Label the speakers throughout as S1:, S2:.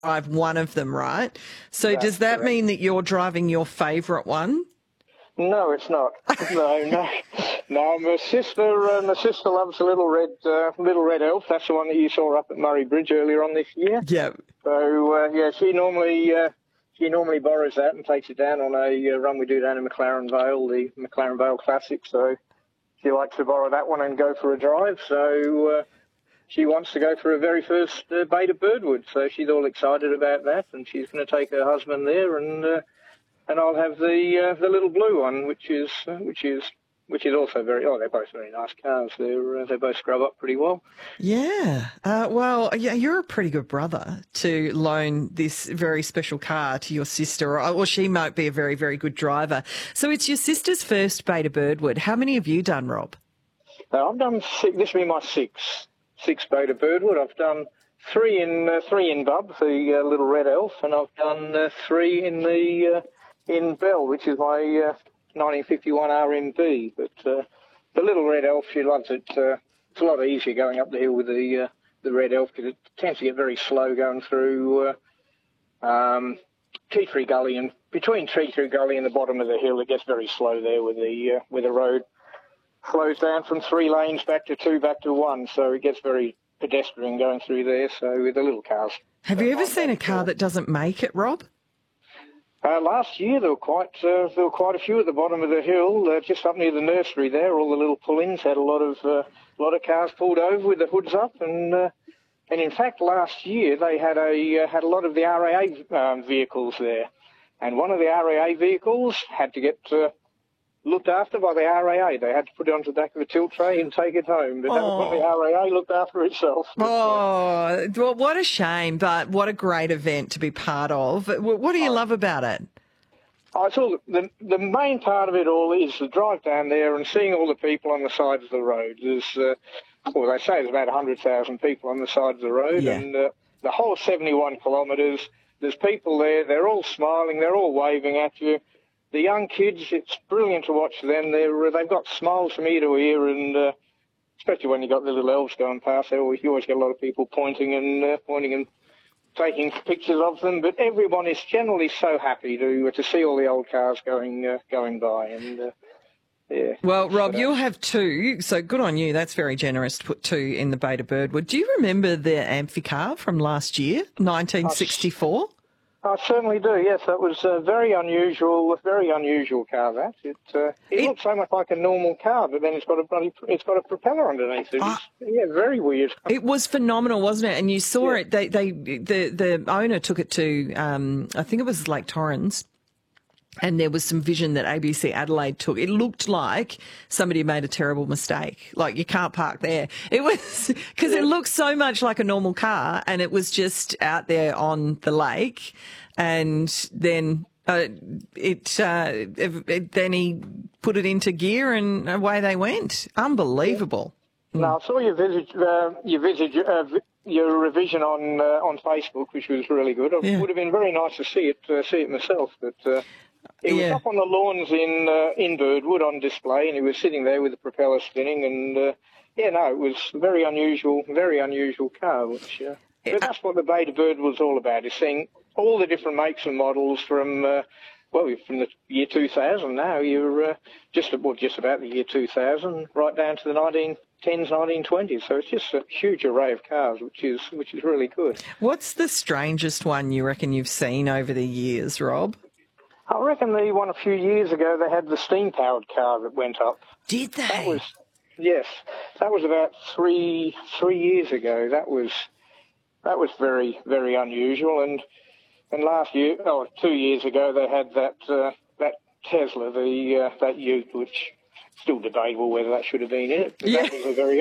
S1: drive one of them, right? So
S2: That's
S1: does that
S2: correct.
S1: mean that you're driving your favourite one?
S2: No, it's not. No. No, my sister loves the little red elf. That's the one that you saw up at Murray Bridge earlier on this year.
S1: Yeah.
S2: So, yeah, she normally borrows that and takes it down on a run we do down in McLaren Vale, the McLaren Vale Classic. So she likes to borrow that one and go for a drive. So she wants to go for her very first Beta Birdwood. So she's all excited about that, and she's going to take her husband there, and I'll have the little blue one, which is also very. Oh, they're both very nice cars. They both scrub up pretty well.
S1: Yeah. Well, yeah, you're a pretty good brother to loan this very special car to your sister, or she might be a very, very good driver. So it's your sister's first Beta Birdwood. How many have you done, Rob?
S2: I've done six. This will be my sixth Beta Birdwood. I've done three in Bub, the little red elf, and I've done three in Bell, which is my 1951 RMB. But the little red elf, she loves it. It's a lot easier going up the hill with the red elf because it tends to get very slow going through Tea Tree Gully, and between Tea Tree Gully and the bottom of the hill, it gets very slow there with the road slows down from 3 lanes back to 2, back to 1, so it gets very pedestrian going through there. So with the little cars.
S1: Have you ever seen a car that doesn't make it, Rob?
S2: Last year there were quite a few at the bottom of the hill, just up near the nursery there. All the little pull-ins had a lot of cars pulled over with the hoods up, and in fact last year they had a lot of the RAA vehicles there, and one of the RAA vehicles had to get looked after by the RAA. They had to put it onto the back of a tilt tray and take it home. But that was when the RAA looked after itself.
S1: Oh, well, what a shame, but what a great event to be part of. What do you love about it?
S2: I saw the main part of it all is the drive down there and seeing all the people on the sides of the road. There's, well, they say there's about 100,000 people on the side of the road,
S1: Yeah.
S2: and the whole 71 kilometres, there's people there. They're all smiling. They're all waving at you. The young kids, it's brilliant to watch them. They've got smiles from ear to ear, and especially when you got the little elves going past, you always get a lot of people pointing and taking pictures of them. But everyone is generally so happy to see all the old cars going by, and yeah.
S1: Well, Rob, you'll have 2, so good on you. That's very generous to put 2 in the Beta Birdwood. Do you remember the Amphicar from last year, 1964?
S2: I certainly do. Yes, that was a very unusual car. That it looks so much like a normal car, but then it's got a propeller underneath it. Yeah, very weird.
S1: It was phenomenal, wasn't it? And you saw it. The owner took it to I think it was Lake Torrens. And there was some vision that ABC Adelaide took. It looked like somebody made a terrible mistake. Like, you can't park there. It was because it looked so much like a normal car, and it was just out there on the lake. And then then he put it into gear, and away they went. Unbelievable.
S2: Now, I saw your revision on Facebook, which was really good. It would have been very nice to see it myself, but. It was up on the lawns in Birdwood on display, and he was sitting there with the propeller spinning, and it was a very unusual car. Which, but that's what the Beta Bird was all about: is seeing all the different makes and models from the year 2000. Now you're just about the year 2000, right down to the 1910s, 1920s. So it's just a huge array of cars, which is really good.
S1: What's the strangest one you reckon you've seen over the years, Rob?
S2: I reckon the one a few years ago, they had the steam-powered car that went up.
S1: Did they?
S2: That was about three years ago. That was very, very unusual. And last year, 2 years ago, they had that Tesla, that Ute, which still debatable whether that should have been it. But that was a very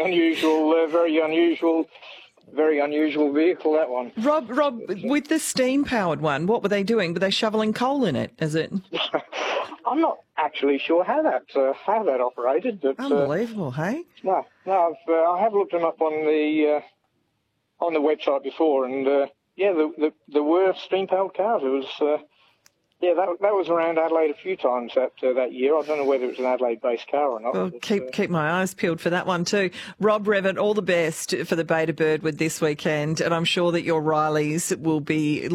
S2: unusual vehicle, that one.
S1: Rob, with the steam-powered one, what were they doing? Were they shoveling coal in it? Is it?
S2: I'm not actually sure how that operated. But,
S1: unbelievable, hey?
S2: No, I have looked them up on the website before, and there were steam-powered cars. It was. That was around Adelaide a few times that year. I don't know whether it was an Adelaide-based car or not.
S1: Well, keep my eyes peeled for that one too. Rob Revett, all the best for the Beta Birdwood this weekend, and I'm sure that your Rileys will be